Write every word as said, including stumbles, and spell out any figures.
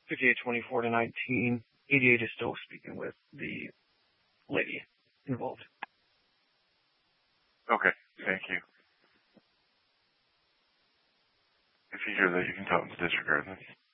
fifty-eight twenty-four to nineteen. eighty-eight is still speaking with the lady involved. Okay, thank you. If you hear that, you can tell them to disregard this.